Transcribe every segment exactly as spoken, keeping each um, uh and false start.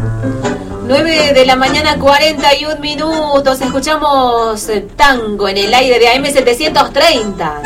nueve de la mañana, cuarenta y un minutos. Escuchamos tango en el aire de A M setecientos treinta.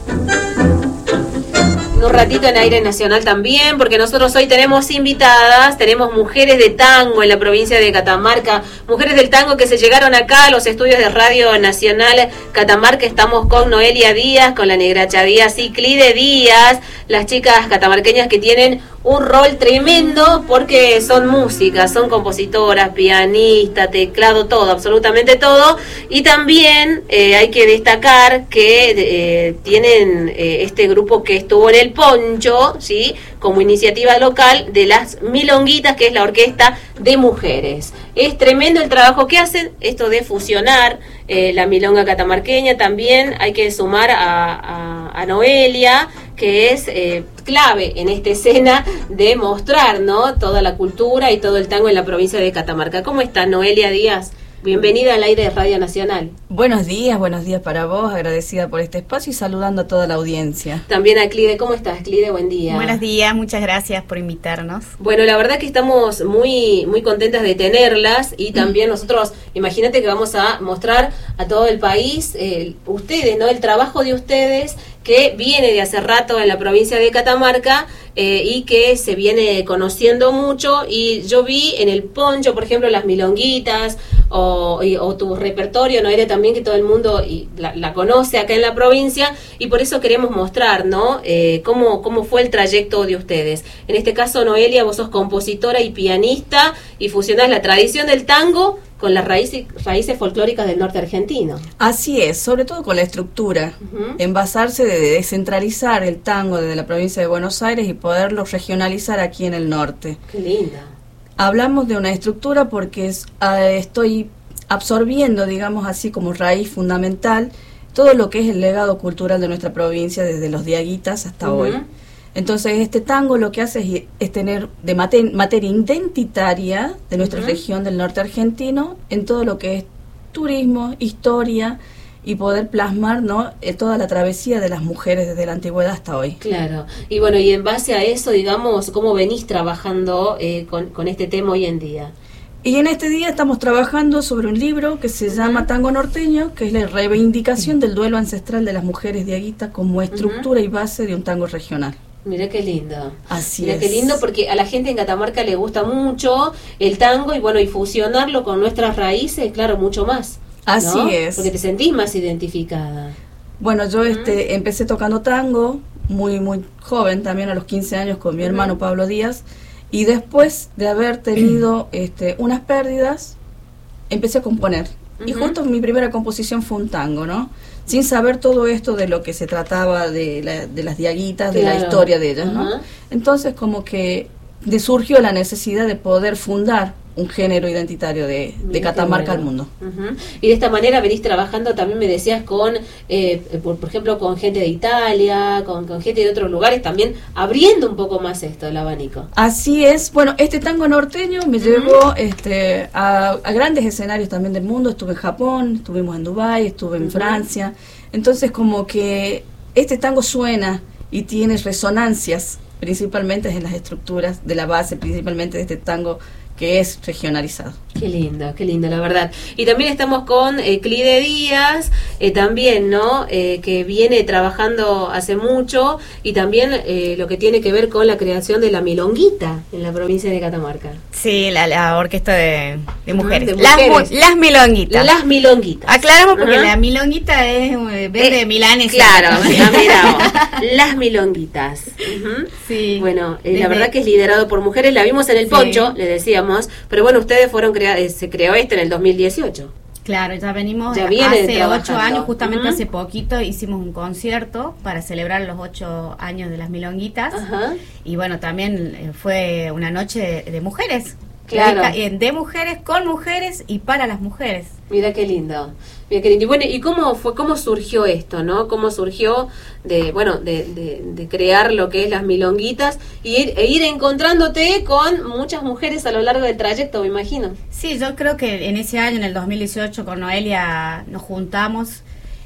Un ratito en aire nacional también, porque nosotros hoy tenemos invitadas, tenemos mujeres de tango en la provincia de Catamarca, mujeres del tango que se llegaron acá a los estudios de Radio Nacional Catamarca. Estamos con Noelia Díaz, con la Negracha Díaz y Clide Díaz, las chicas catamarqueñas que tienen un rol tremendo porque son músicas, son compositoras, pianistas, teclado, todo, absolutamente todo. Y también eh, hay que destacar que eh, tienen eh, este grupo que estuvo en el Poncho, ¿sí?, como iniciativa local de las Milonguitas, que es la orquesta de mujeres. Es tremendo el trabajo que hacen, esto de fusionar eh, la milonga catamarqueña. También hay que sumar a, a, a Noelia, que es eh, clave en esta escena de mostrar, ¿no?, toda la cultura y todo el tango en la provincia de Catamarca. ¿Cómo está Noelia Díaz? Bienvenida al aire de Radio Nacional. Buenos días, buenos días para vos, agradecida por este espacio y saludando a toda la audiencia. También a Clide. ¿Cómo estás, Clide? Buen día. Buenos días, muchas gracias por invitarnos. Bueno, la verdad que estamos muy muy contentas de tenerlas y también nosotros, imagínate que vamos a mostrar a todo el país, eh, ustedes, ¿no?, el trabajo de ustedes que viene de hace rato en la provincia de Catamarca eh, y que se viene conociendo mucho. Y yo vi en el Poncho, por ejemplo, las milonguitas o, y, o tu repertorio, Noelia, también, que todo el mundo y la, la conoce acá en la provincia, y por eso queremos mostrar, ¿no?, eh, cómo, cómo fue el trayecto de ustedes. En este caso, Noelia, vos sos compositora y pianista y fusionás la tradición del tango con las raíces, raíces folclóricas del norte argentino. Así es, sobre todo con la estructura, uh-huh. en basarse de descentralizar el tango desde la provincia de Buenos Aires y poderlo regionalizar aquí en el norte. Qué linda. Hablamos de una estructura porque es, uh, estoy absorbiendo, digamos así, como raíz fundamental todo lo que es el legado cultural de nuestra provincia desde los diaguitas hasta uh-huh. hoy. Entonces, este tango lo que hace es, es tener de mate, materia identitaria de nuestra uh-huh. región del norte argentino en todo lo que es turismo, historia, y poder plasmar, ¿no?, eh, toda la travesía de las mujeres desde la antigüedad hasta hoy. Claro. Y bueno, y en base a eso, digamos, ¿cómo venís trabajando eh, con, con este tema hoy en día? Y en este día estamos trabajando sobre un libro que se llama Tango Norteño, que es la reivindicación uh-huh. del duelo ancestral de las mujeres diaguitas como estructura uh-huh. y base de un tango regional. Mirá qué lindo. Así Mirá es. qué lindo, porque a la gente en Catamarca le gusta mucho el tango y bueno, y fusionarlo con nuestras raíces, claro, mucho más. Así ¿no? es. Porque te sentís más identificada. Bueno, yo este, uh-huh. empecé tocando tango muy muy joven, también a los quince años con mi uh-huh. hermano Pablo Díaz, y después de haber tenido este, unas pérdidas, empecé a componer. Uh-huh. Y justo mi primera composición fue un tango, ¿no? Sin saber todo esto de lo que se trataba de, la, de las diaguitas, claro. de la historia de ellas, ¿no? Uh-huh. Entonces como que de surgió la necesidad de poder fundar un género identitario de, de Catamarca bueno. al mundo. Uh-huh. Y de esta manera venís trabajando, también me decías, con, eh, por, por ejemplo, con gente de Italia, con, con gente de otros lugares, también abriendo un poco más esto, el abanico. Así es. Bueno, este tango norteño me uh-huh. llevó este, a, a grandes escenarios también del mundo. Estuve en Japón, estuvimos en Dubái, estuve en uh-huh. Francia. Entonces, como que este tango suena y tiene resonancias, principalmente en las estructuras de la base, principalmente de este tango que es regionalizado. Qué lindo, qué lindo, la verdad. Y también estamos con eh, Clide Díaz, eh, también, ¿no?, eh, que viene trabajando hace mucho, y también eh, lo que tiene que ver con la creación de la milonguita en la provincia de Catamarca. Sí, la, la orquesta de, de mujeres. De mujeres. Las, las milonguitas. Las milonguitas. Aclaramos porque uh-huh. la milonguita es eh, verde eh, milanesa. Claro, mira, las milonguitas. Uh-huh. Sí. Bueno, eh, la verdad que es liderado por mujeres, la vimos en el sí. Poncho, le decíamos, pero bueno, ustedes fueron creados, se creó este en el dos mil dieciocho. Claro, ya venimos ya hace ocho años, justamente uh-huh. hace poquito hicimos un concierto para celebrar los ocho años de las milonguitas. Uh-huh. Y bueno, también eh, fue una noche de, de mujeres. Claro. De, de mujeres, con mujeres y para las mujeres. Mira qué lindo. Mira qué lindo. Y bueno, ¿y cómo fue, cómo surgió esto, no? ¿Cómo surgió de, bueno, de, de, de crear lo que es las milonguitas y ir, e ir encontrándote con muchas mujeres a lo largo del trayecto, me imagino? Sí, yo creo que en ese año, en el dos mil dieciocho, con Noelia nos juntamos,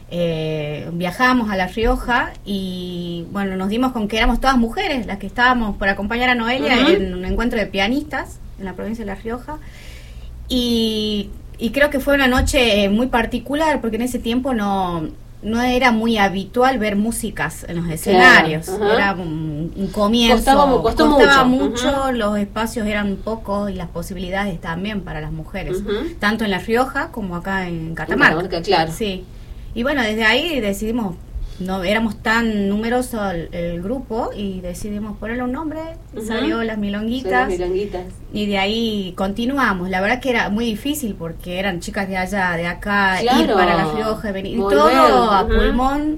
eh, viajamos a La Rioja y bueno, nos dimos con que éramos todas mujeres las que estábamos por acompañar a Noelia uh-huh. en un encuentro de pianistas en la provincia de La Rioja. Y, y creo que fue una noche muy particular, porque en ese tiempo no, no era muy habitual ver músicas en los escenarios. Claro, era un, un comienzo. Costaba, costó costaba mucho, mucho uh-huh. Los espacios eran pocos y las posibilidades también para las mujeres, uh-huh. tanto en La Rioja como acá en Catamarca. En Catamarca, claro. Sí. Y bueno, desde ahí decidimos, no éramos tan numerosos el, el grupo, y decidimos ponerle un nombre, uh-huh. salió Las Milonguitas, Las Milonguitas, y de ahí continuamos. La verdad que era muy difícil porque eran chicas de allá, de acá, claro. ir para La Rioja, venir, y todo a uh-huh. pulmón,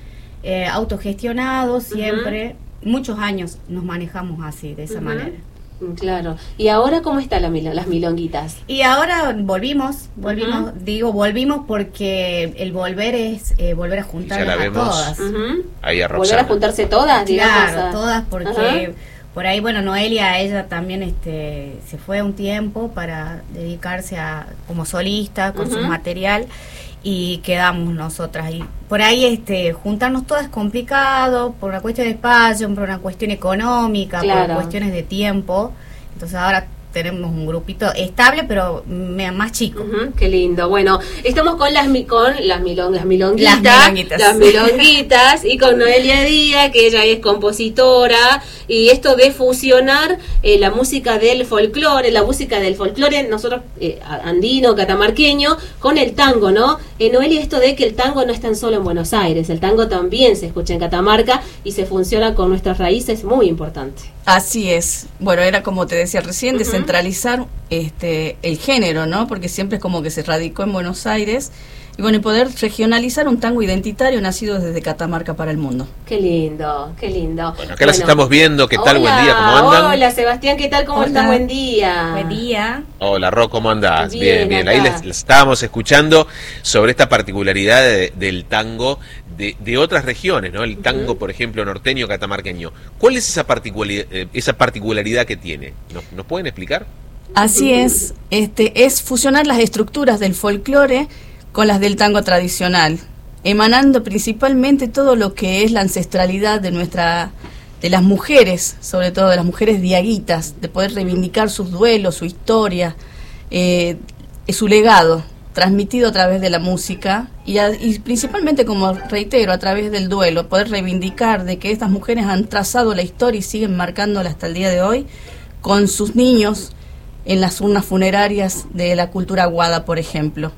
eh, autogestionado siempre, uh-huh. muchos años nos manejamos así, de esa uh-huh. manera. Claro. ¿Y ahora cómo están la mil- las milonguitas? Y ahora volvimos, volvimos, uh-huh. digo volvimos porque el volver es eh, volver a juntarlas a todas. Uh-huh. Ahí a volver a juntarse todas, digamos. Claro, a... todas, porque uh-huh. por ahí, bueno, Noelia, ella también este se fue un tiempo para dedicarse a como solista con uh-huh. su material, y quedamos nosotras. Y por ahí este juntarnos todas es complicado, por una cuestión de espacio, por una cuestión económica, claro. por cuestiones de tiempo. Entonces ahora tenemos un grupito estable, pero me, más chico. Uh-huh, qué lindo. Bueno, estamos con las con las, milong, las milonguitas, las milonguitas, las milonguitas y con Noelia Díaz, que ella es compositora, y esto de fusionar eh, la música del folclore, la música del folclore, nosotros eh, andino, catamarqueño, con el tango, ¿no? Eh, Noelia, esto de que el tango no es tan solo en Buenos Aires, el tango también se escucha en Catamarca y se funciona con nuestras raíces, muy importante. Así es. Bueno, era como te decía recién, uh-huh. descentralizar este el género, ¿no? Porque siempre es como que se radicó en Buenos Aires. Y bueno, y poder regionalizar un tango identitario nacido desde Catamarca para el mundo. Qué lindo, qué lindo. Bueno, acá bueno, las estamos viendo. ¿Qué tal? Hola, buen día, ¿cómo andan? Hola, Sebastián, ¿qué tal? ¿Cómo hola. estás? Buen día. Buen día. Hola, Ro, ¿cómo andás? Bien, bien, bien. Acá. Ahí les, les estábamos escuchando sobre esta particularidad de, del tango de, de otras regiones, ¿no? El tango, uh-huh. por ejemplo, norteño, catamarqueño. ¿Cuál es esa particularidad, eh, esa particularidad que tiene? ¿Nos, ¿Nos pueden explicar? Así es. Este es fusionar las estructuras del folclore con las del tango tradicional, emanando principalmente todo lo que es la ancestralidad de nuestra, de las mujeres, sobre todo de las mujeres diaguitas, de poder reivindicar sus duelos, su historia, eh, su legado, transmitido a través de la música y, a, y principalmente, como reitero, a través del duelo, poder reivindicar de que estas mujeres han trazado la historia y siguen marcándola hasta el día de hoy con sus niños en las urnas funerarias de la cultura aguada, por ejemplo.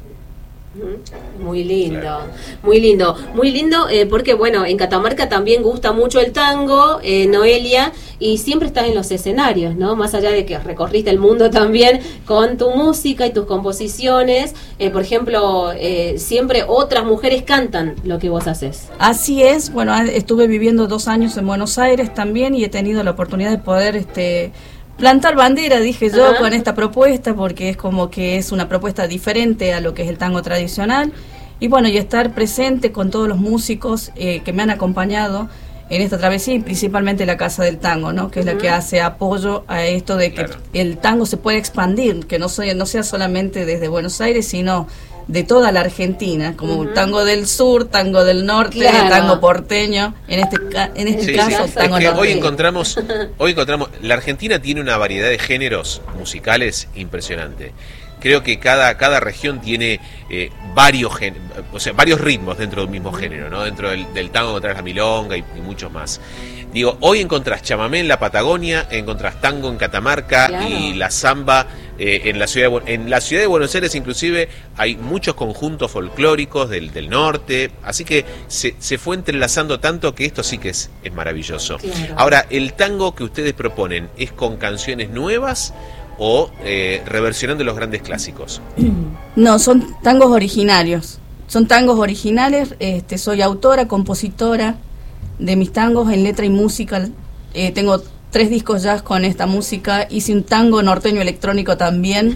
Muy lindo, muy lindo, muy lindo, eh, porque bueno, en Catamarca también gusta mucho el tango, eh, Noelia, y siempre estás en los escenarios, ¿no? Más allá de que recorriste el mundo también con tu música y tus composiciones, eh, por ejemplo, eh, siempre otras mujeres cantan lo que vos haces. Así es, bueno, estuve viviendo dos años en Buenos Aires también y he tenido la oportunidad de poder este plantar bandera, dije yo, uh-huh. con esta propuesta, porque es como que es una propuesta diferente a lo que es el tango tradicional. Y bueno, y estar presente con todos los músicos eh, que me han acompañado en esta travesía, y principalmente la Casa del Tango, ¿no? Que uh-huh. es la que hace apoyo a esto de que claro. el tango se puede expandir, que no sea, no sea solamente desde Buenos Aires, sino de toda la Argentina, como uh-huh. tango del sur, tango del norte, claro. tango porteño, en este en este sí, caso sí. tango es que norteño. hoy encontramos, hoy encontramos, la Argentina tiene una variedad de géneros musicales impresionante. Creo que cada cada región tiene eh, varios gen, o sea, varios ritmos dentro del mismo género, ¿no? Dentro del, del tango encontrás la milonga y, y muchos más. Digo, hoy encontrás chamamé en la Patagonia, encontrás tango en Catamarca, claro. y la samba eh, en la ciudad de, en la ciudad de Buenos Aires. Inclusive hay muchos conjuntos folclóricos del, del norte, así que se, se fue entrelazando tanto que esto sí que es, es maravilloso. Claro. Ahora, el tango que ustedes proponen, ¿es con canciones nuevas o eh, reversionando los grandes clásicos? No, son tangos originarios, son tangos originales. Este, soy autora, compositora de mis tangos en letra y música. Eh, tengo tres discos ya con esta música. Hice un tango norteño electrónico también.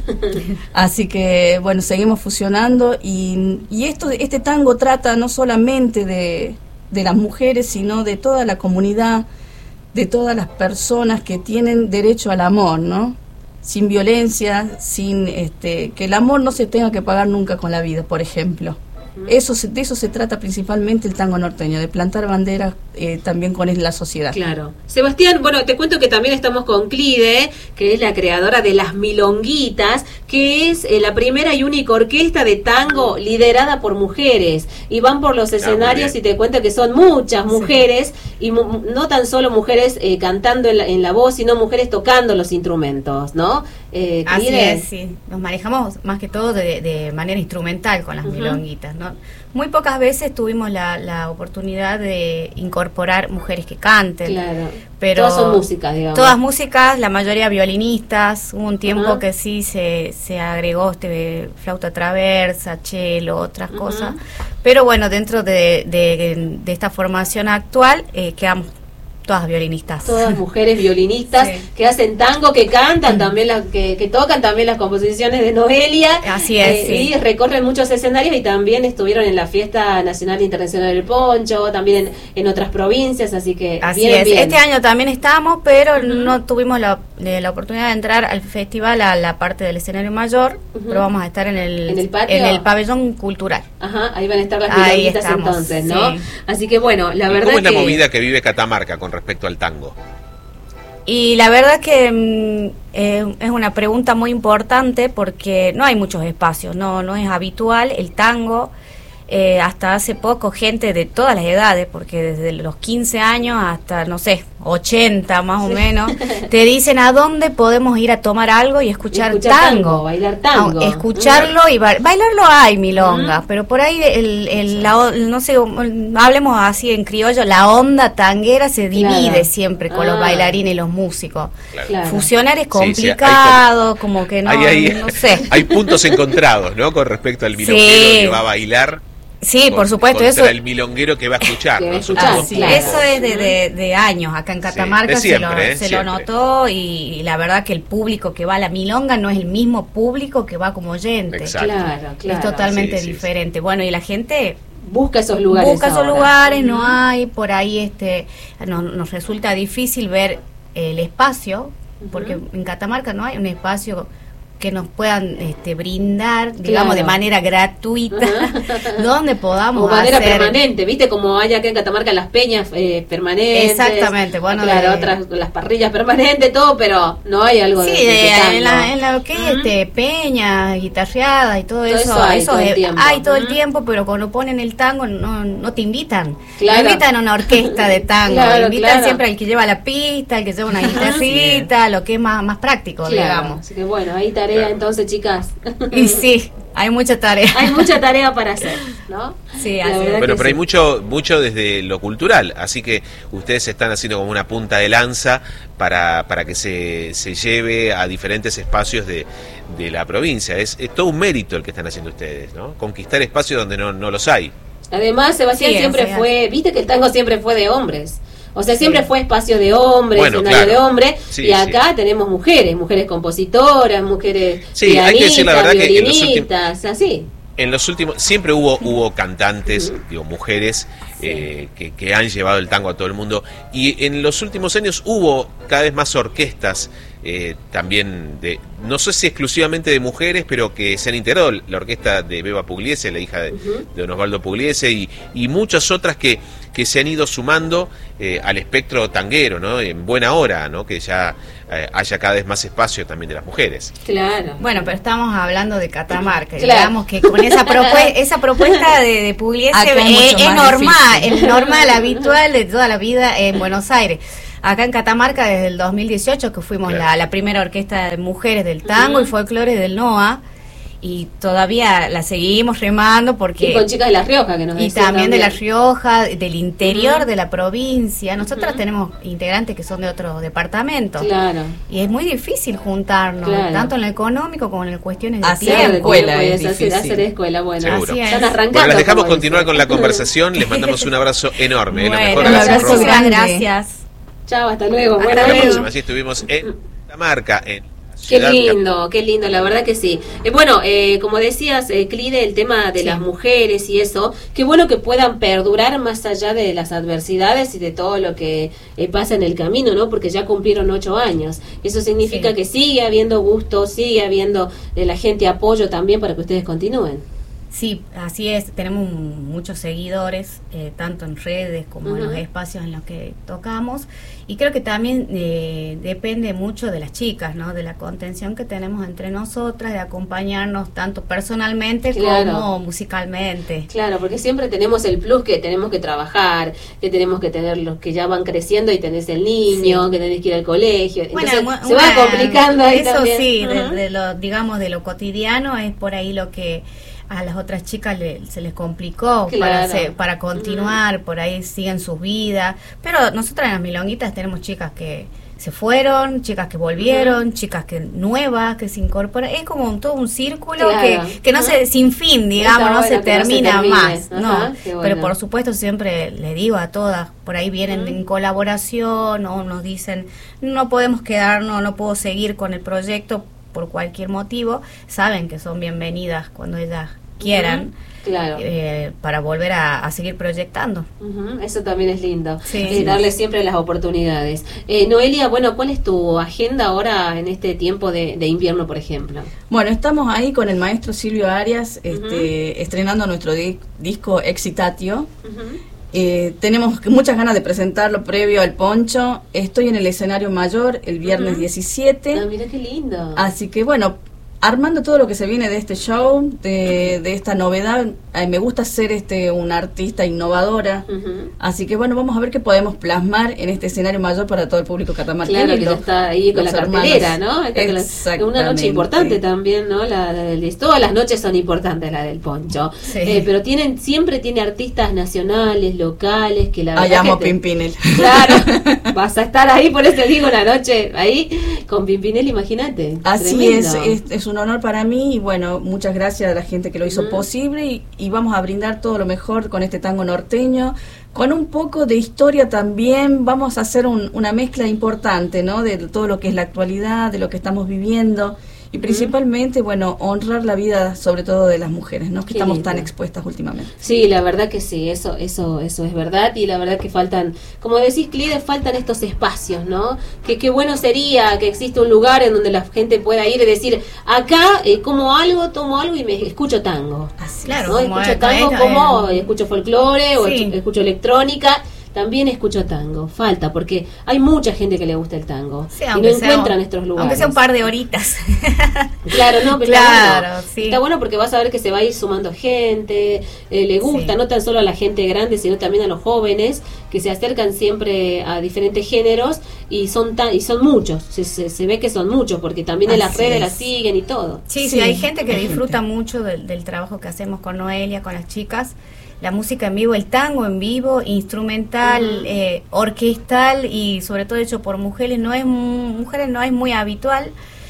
Así que, bueno, seguimos fusionando. Y, y esto, este tango trata no solamente de, de las mujeres, sino de toda la comunidad, de todas las personas que tienen derecho al amor, ¿no? Sin violencia, sin este que el amor no se tenga que pagar nunca con la vida, por ejemplo. Eso se, de eso se trata principalmente el tango norteño, de plantar banderas eh, también con la sociedad. Claro. Sebastián, bueno, te cuento que también estamos con Clide, que es la creadora de Las Milonguitas, que es eh, la primera y única orquesta de tango liderada por mujeres. Y van por los escenarios y te cuento que son muchas mujeres, sí. y mu no tan solo mujeres eh, cantando en la, en la voz, sino mujeres tocando los instrumentos, ¿no? Eh, Así es, sí. Nos manejamos más que todo de, de manera instrumental con las uh-huh. milonguitas, ¿no? Muy pocas veces tuvimos la, la oportunidad de incorporar mujeres que canten. Claro. Pero todas son músicas, digamos. Todas músicas, la mayoría violinistas. Hubo un tiempo uh-huh. que sí se, se agregó este flauta traversa, cello, otras uh-huh. cosas. Pero bueno, dentro de, de, de esta formación actual eh, quedamos todas violinistas. Todas mujeres violinistas sí. que hacen tango, que cantan también, las que, que tocan también las composiciones de Noelia. Así es, eh, sí. Y recorren muchos escenarios y también estuvieron en la Fiesta Nacional e Internacional del Poncho, también en, en otras provincias, así que así bien, es. bien. Este año también estamos, pero uh-huh. no tuvimos la, la oportunidad de entrar al festival a la parte del escenario mayor, uh-huh. pero vamos a estar en el, ¿En el patio? En el pabellón cultural. Ajá, ahí van a estar las milonguitas entonces, ¿no? Sí. Así que bueno, la verdad ¿Cómo es que... la movida que vive Catamarca con respecto al tango? Y la verdad que eh, es una pregunta muy importante porque no hay muchos espacios, no no es habitual el tango. Eh, hasta hace poco gente de todas las edades, porque desde los quince años hasta, no sé, ochenta más sí. o menos, te dicen a dónde podemos ir a tomar algo y escuchar, y escuchar tango. tango. Bailar tango. No, escucharlo y ba bailarlo hay milonga, uh-huh. pero por ahí, el, el, la, no sé, hablemos así en criollo, la onda tanguera se divide claro. siempre con ah. los bailarines y los músicos. Claro. Fusionar es complicado, sí, sí, como, como que no, hay, hay, no sé. Hay puntos encontrados, ¿no? Con respecto al milonguero sí. que va a bailar. Sí, con, por supuesto, eso. El milonguero que va a escuchar. Que va a ¿no? escuchar ah, sí, claro. Eso es de, de, de años. Acá en Catamarca sí, siempre, se, lo, eh, se lo notó y, y la verdad que el público que va a la milonga no es el mismo público que va como oyente. Exacto. Claro, claro. Es totalmente sí, diferente. Sí, sí. Bueno, y la gente busca esos lugares. Busca esos ahora. lugares, no hay por ahí, este, no, nos resulta difícil ver el espacio, porque uh-huh. en Catamarca no hay un espacio que nos puedan este, brindar, digamos, claro. de manera gratuita, uh-huh. donde podamos o manera hacer... permanente, ¿viste? Como hay acá en Catamarca las peñas eh, permanentes. Exactamente, bueno. Claro, de... otras, las parrillas permanentes, todo, pero no hay algo sí, de, de, de tango. en la, en la que uh-huh. este, peñas, guitarreadas y todo, todo eso, eso hay eso todo el es, tiempo. hay todo uh-huh. el tiempo, pero cuando ponen el tango no, no te invitan. Claro. No invitan a una orquesta de tango, claro, invitan claro. siempre al que lleva la pista, al que lleva una guitarrita, lo que es más, más práctico, claro. digamos. Así que bueno, hay tarea claro. entonces, chicas. Y sí, hay mucha tarea. Hay mucha tarea para hacer, ¿no? Sí, así es. Bueno, pero sí. hay mucho mucho desde lo cultural, así que ustedes están haciendo como una punta de lanza para, para que se, se lleve a diferentes espacios de, de la provincia. Es, es todo un mérito el que están haciendo ustedes, ¿no? Conquistar espacios donde no, no los hay. Además, Sebastián sí, siempre sí, fue, viste que el tango siempre fue de hombres. O sea, siempre sí. fue espacio de hombres, bueno, escenario claro. de hombres, sí, y acá sí. tenemos mujeres, mujeres compositoras, mujeres sí, pianistas, hay que decir la verdad que en los últimos, así. En los últimos, siempre hubo hubo cantantes, uh-huh. digo, mujeres, sí. eh, que, que han llevado el tango a todo el mundo, y en los últimos años hubo cada vez más orquestas, eh, también de, no sé si exclusivamente de mujeres, pero que se han integrado, la orquesta de Beba Pugliese, la hija de, uh-huh. de Don Osvaldo Pugliese, y, y muchas otras que, que se han ido sumando eh, al espectro tanguero, ¿no? En buena hora, ¿no? Que ya eh, haya cada vez más espacio también de las mujeres. Claro. Bueno, pero estamos hablando de Catamarca, claro. digamos que con esa propuesta, esa propuesta de, de Pugliese es, es normal, es normal, habitual de toda la vida en Buenos Aires. Acá en Catamarca desde el dos mil dieciocho que fuimos claro. la, la primera orquesta de mujeres del tango uh-huh. y folclore del N O A, y todavía la seguimos remando porque... Y con chicas de La Rioja que nos Y también, también de La Rioja, del interior uh-huh. de la provincia. Nosotras uh-huh. tenemos integrantes que son de otros departamentos. Claro. Y es muy difícil juntarnos, claro. tanto en lo económico como en cuestiones de hacer tiempo. Escuela, es hacer, hacer escuela, bueno. Seguro. Están arrancando. Bueno, las dejamos continuar con la conversación. Les mandamos un abrazo enorme. Bueno, lo mejor un gracias, abrazo grande. Gracias. Chao, hasta luego. Hasta Buenas luego. noches. Así estuvimos en Catamarca, en... Qué lindo, qué lindo, la verdad que sí. Eh, bueno, eh, como decías, eh, Clide, el tema de sí. las mujeres y eso, qué bueno que puedan perdurar más allá de las adversidades y de todo lo que eh, pasa en el camino, ¿no? Porque ya cumplieron ocho años. Eso significa sí. que sigue habiendo gusto, sigue habiendo de la gente apoyo también para que ustedes continúen. Sí, así es, tenemos muchos seguidores, eh, tanto en redes como uh-huh. en los espacios en los que tocamos, y creo que también eh, depende mucho de las chicas, ¿no? De la contención que tenemos entre nosotras, de acompañarnos tanto personalmente claro. como musicalmente. Claro, porque siempre tenemos el plus que tenemos que trabajar, que tenemos que tener los que ya van creciendo y tenés el niño, sí. que tenés que ir al colegio, entonces bueno, se va complicando ahí eso también. sí, uh-huh. de, de lo, digamos, de lo cotidiano es por ahí lo que a las otras chicas le, se les complicó claro. para, hacer, para continuar, uh-huh. por ahí siguen sus vidas, pero nosotras en las milonguitas tenemos chicas que se fueron, chicas que volvieron, uh-huh. chicas que nuevas, que se incorporan, es como un, todo un círculo claro. que, que no uh-huh. se, sin fin, digamos, no se termina no se más, uh-huh. no, bueno. Pero por supuesto siempre le digo a todas, por ahí vienen uh-huh. en colaboración o nos dicen, no podemos quedarnos, no puedo seguir con el proyecto por cualquier motivo, saben que son bienvenidas cuando ellas quieran, uh-huh. claro. eh, para volver a, a seguir proyectando. Uh-huh. Eso también es lindo, sí, eh, sí. darle siempre las oportunidades. Eh, Noelia, bueno, ¿cuál es tu agenda ahora en este tiempo de, de invierno, por ejemplo? Bueno, estamos ahí con el maestro Silvio Arias, este, uh-huh. estrenando nuestro di- disco Excitatio. Uh-huh. Eh, tenemos muchas ganas de presentarlo previo al Poncho. Estoy en el escenario mayor el viernes uh-huh. diecisiete. Ah, mira qué lindo. Así que bueno, armando todo lo que se viene de este show, de, de esta novedad. Eh, me gusta ser este una artista innovadora, uh-huh. así que bueno, vamos a ver qué podemos plasmar en este escenario mayor para todo el público catamarqueño. Claro, que ya está ahí con la cartelera, ¿no? Exactamente. Una noche importante también, ¿no? La, la del, todas las noches son importantes, la del Poncho. Sí. Eh, pero tienen siempre tiene artistas nacionales, locales, que la verdad Ay, amo que te, Pimpinel. Claro, vas a estar ahí, por eso digo, una noche ahí con Pimpinel, imagínate. Así es, es, es un honor para mí y bueno, muchas gracias a la gente que lo hizo uh-huh. posible y, y vamos a brindar todo lo mejor con este tango norteño, con un poco de historia también. Vamos a hacer un, una mezcla importante, ¿no? De todo lo que es la actualidad, de lo que estamos viviendo y principalmente, uh-huh. bueno, honrar la vida sobre todo de las mujeres, ¿no? Que Qué estamos lindo. Tan expuestas últimamente. Sí, la verdad que sí, eso eso eso es verdad y la verdad que faltan, como decís, Clide, faltan estos espacios, ¿no? Que qué bueno sería que exista un lugar en donde la gente pueda ir y decir, acá eh, como algo, tomo algo y me escucho tango. Así, claro, ¿no? Escucho tango como eh, escucho folclore o sí. escucho electrónica. También escucho tango, falta, porque hay mucha gente que le gusta el tango sí, y no encuentran un, estos lugares. Aunque sea un par de horitas. Claro, no, pero claro, está bueno. Sí. Está bueno porque vas a ver que se va a ir sumando gente, eh, le gusta, sí. no tan solo a la gente grande, sino también a los jóvenes, que se acercan siempre a diferentes géneros, y son tan, y son muchos, se, se, se ve que son muchos, porque también Así en las redes es. La siguen y todo. Sí, sí, sí hay gente que disfruta gente. mucho del, del trabajo que hacemos con Noelia, con las chicas, la música en vivo, el tango en vivo, instrumental, uh-huh. eh, orquestal y sobre todo hecho por mujeres, no es mujeres no es muy habitual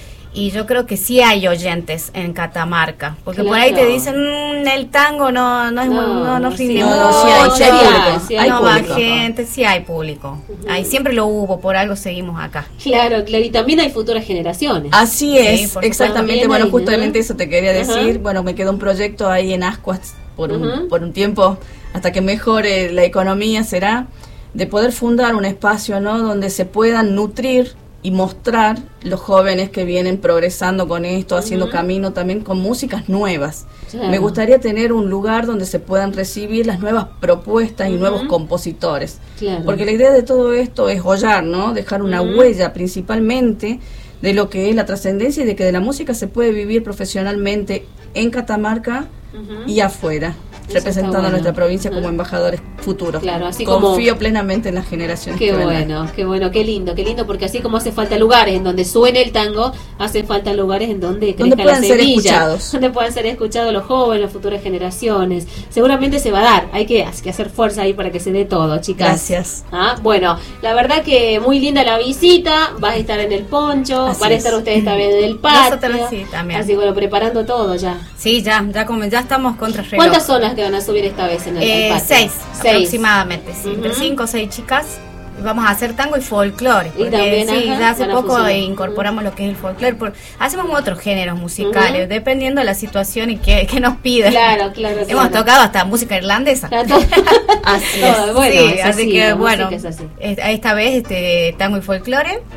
y yo creo que sí hay oyentes en Catamarca, porque claro. por ahí te dicen mmm, el tango no no es no, muy, no, no rinde sí, mucho, no, sí hay, sí hay público, sí hay no público, va gente, sí hay público, uh-huh. ahí siempre lo hubo, por algo seguimos acá. Claro, claro, y también hay futuras generaciones. Así es, sí, exactamente, bueno, hay, justamente ¿no? eso te quería decir, uh-huh. bueno, me quedó un proyecto ahí en Ascuas por un, uh-huh. por un tiempo, hasta que mejore la economía será, de poder fundar un espacio, ¿no? Donde se puedan nutrir y mostrar los jóvenes que vienen progresando con esto, uh-huh. haciendo camino también con músicas nuevas. Claro. Me gustaría tener un lugar donde se puedan recibir las nuevas propuestas uh-huh. y nuevos compositores. Claro. Porque la idea de todo esto es hollar, ¿no? Dejar una uh-huh. huella principalmente de lo que es la trascendencia y de que de la música se puede vivir profesionalmente en Catamarca uh-huh. y afuera. Eso representando bueno. a nuestra provincia uh-huh. como embajadores futuros. Claro, así Confío como... plenamente en las generaciones. Qué que bueno, vendrán. qué bueno, qué lindo, qué lindo, porque así como hace falta lugares en donde suene el tango, hace falta lugares en donde crezca donde puedan la ser semilla, escuchados, donde puedan ser escuchados los jóvenes, las futuras generaciones. Seguramente se va a dar, hay que, hay que hacer fuerza ahí para que se dé todo, chicas. Gracias. ¿Ah? Bueno, la verdad que muy linda la visita, vas a estar en el Poncho, así van a estar es. ustedes también en el patio. Nosotros sí, también. Así bueno, preparando todo ya. Sí, ya, ya, como, ya estamos contra reloj. ¿Cuántas son las que van a subir esta vez en el, eh, el patio? Seis, seis aproximadamente, sí, uh-huh. entre cinco o seis chicas. Vamos a hacer tango y folclore, porque y también, sí, ajá, ya hace poco fusionar. incorporamos uh-huh. lo que es el folclore. Por, hacemos otros géneros musicales, uh-huh. dependiendo de la situación y que, que nos piden. Claro, claro. Hemos claro. tocado hasta música irlandesa. Claro, así es. Bueno, sí, así así, que bueno, es así. esta vez este tango y folclore.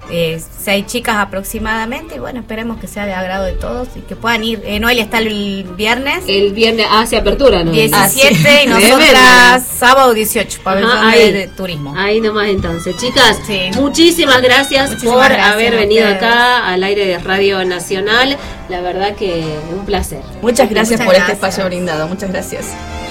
eh, seis chicas aproximadamente, y bueno, esperemos que sea de agrado de todos y que puedan ir. Eh, Noelia está el viernes. El viernes hace apertura, ¿no? diecisiete ah, sí. Y nosotras sábado dieciocho, pabellón Ajá, ahí, de, de turismo. Ahí nomás entonces. Chicas, sí. muchísimas gracias muchísimas por gracias haber venido ustedes. acá al aire de Radio Nacional. La verdad que un placer. Muchas gracias Muchas por gracias. este espacio brindado. Muchas gracias.